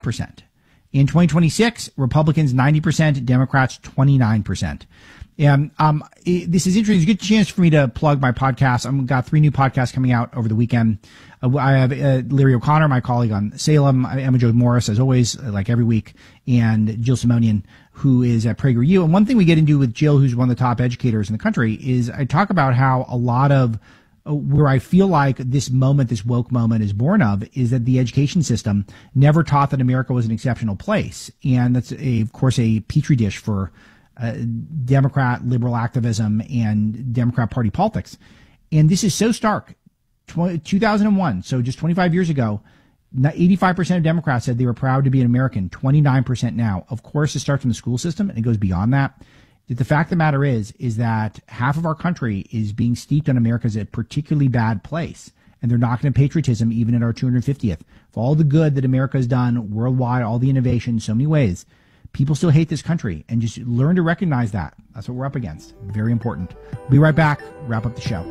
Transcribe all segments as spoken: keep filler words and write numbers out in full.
percent. In twenty twenty-six, Republicans ninety percent, Democrats twenty-nine percent. And um, it, this is interesting. It's a good chance for me to plug my podcast. I've got three new podcasts coming out over the weekend. Uh, I have uh, Larry O'Connor, my colleague on Salem, Emma Jo Morris, as always, like every week, and Jill Simonian, who is at PragerU. And one thing we get into with Jill, who's one of the top educators in the country, is I talk about how a lot of where I feel like this moment, this woke moment is born of, is that the education system never taught that America was an exceptional place. And that's, a, of course, a petri dish for uh, Democrat liberal activism and Democrat Party politics. And this is so stark. two thousand one, so just twenty-five years ago, eighty-five percent of Democrats said they were proud to be an American, twenty-nine percent now. Of course, it starts from the school system, and it goes beyond that. The fact of the matter is, is that half of our country is being steeped on America as a particularly bad place. And they're knocking at patriotism even at our two hundred fiftieth. For all the good that America has done worldwide, all the innovation in so many ways, people still hate this country. And just learn to recognize that. That's what we're up against. Very important. We'll be right back. Wrap up the show.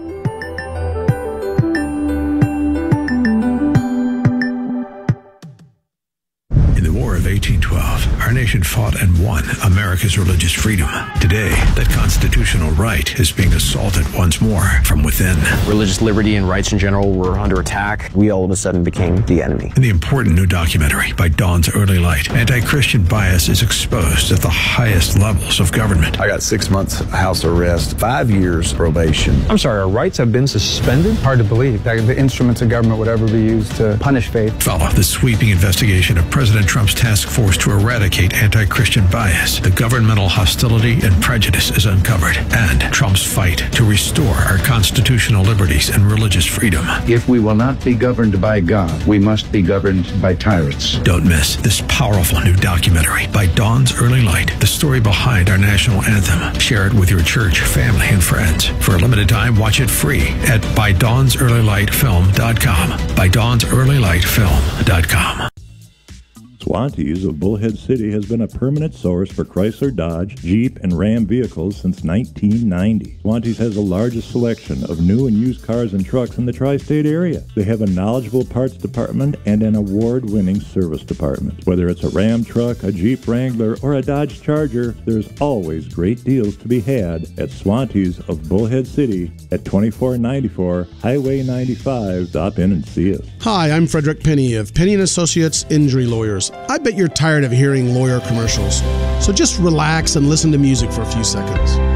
In the War of eighteen twelve, our nation fought and won America's religious freedom. Today, that constitutional right is being assaulted once more from within. Religious liberty and rights in general were under attack. We all of a sudden became the enemy. In the important new documentary by Dawn's Early Light, anti-Christian bias is exposed at the highest levels of government. I got six months house arrest, five years probation. I'm sorry, our rights have been suspended? Hard to believe that the instruments of government would ever be used to punish faith. Follow the sweeping investigation of President Trump's task force to eradicate anti-Christian bias. The governmental hostility and prejudice is uncovered, and Trump's fight to restore our constitutional liberties and religious freedom. If we will not be governed by God, we must be governed by tyrants. Don't miss this powerful new documentary by Dawn's Early Light, the story behind our national anthem. Share it with your church, family, and friends. For a limited time, watch it free at by dawns early light film dot com. by dawns early light film dot com. Swantees of Bullhead City has been a permanent source for Chrysler, Dodge, Jeep, and Ram vehicles since nineteen ninety. Swantees has the largest selection of new and used cars and trucks in the tri-state area. They have a knowledgeable parts department and an award-winning service department. Whether it's a Ram truck, a Jeep Wrangler, or a Dodge Charger, there's always great deals to be had at Swantees of Bullhead City at twenty-four ninety-four Highway ninety-five. Stop in and see us. Hi, I'm Frederick Penny of Penny and Associates Injury Lawyers. I bet you're tired of hearing lawyer commercials, so just relax and listen to music for a few seconds.